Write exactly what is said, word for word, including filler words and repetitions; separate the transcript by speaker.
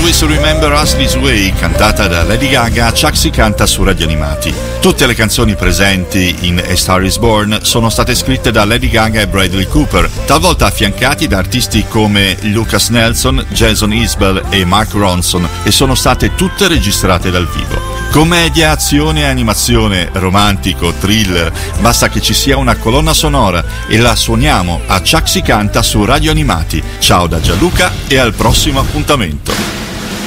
Speaker 1: Always Remember Us This Way, cantata da Lady Gaga, Chuck si canta su Radio Animati. Tutte le canzoni presenti in A Star Is Born sono state scritte da Lady Gaga e Bradley Cooper, talvolta affiancati da artisti come Lucas Nelson, Jason Isbell e Mark Ronson, e sono state tutte registrate dal vivo. Commedia, azione e animazione, romantico, thriller, basta che ci sia una colonna sonora e la suoniamo a Chuck si canta su Radio Animati. Ciao da Gianluca e al prossimo appuntamento.